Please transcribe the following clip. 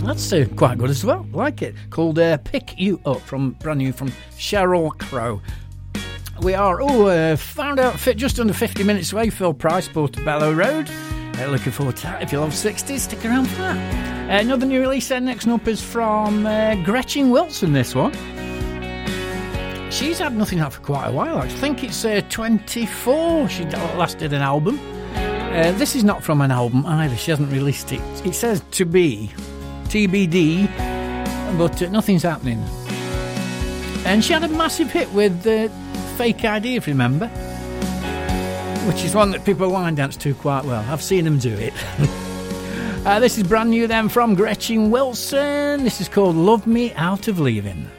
That's quite good as well. Like it. Called Pick You Up, brand new from Sheryl Crow. We are found out just under 50 minutes away. Phil Price, Portobello Road. Looking forward to that. If you love 60s, stick around for that. Another new release next up is from Gretchen Wilson, this one. She's had nothing out for quite a while. I think it's 24 she last did an album. This is not from an album either. She hasn't released it. It says to be, TBD, but nothing's happening. And she had a massive hit with Fake ID, if you remember, which is one that people line dance to quite well. I've seen them do it. This is brand new then from Gretchen Wilson. This is called Love Me Out of Leaving.